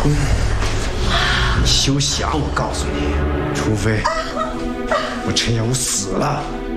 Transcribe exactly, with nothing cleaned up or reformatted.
嗯，休想！我告诉你，除非我陈耀武死了。